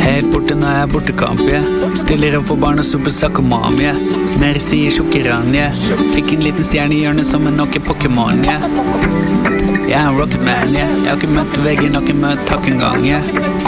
Helt borte når jeg er bortekamp, Stiller opp for barn og super sakkomam, Merci sjokkeran, Fikk en liten stjerne i hjørnet som en nokke Pokémon, Jeg er en rocketman, Jeg har ikke møtt veggen, har ikke møtt takk en gang,